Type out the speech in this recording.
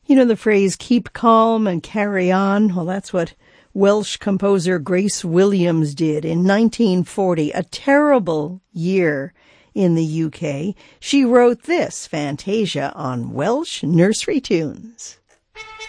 You know the phrase, keep calm and carry on? Well, that's what Welsh composer Grace Williams did in 1940, a terrible year in the UK. She wrote this, Fantasia, on Welsh nursery tunes.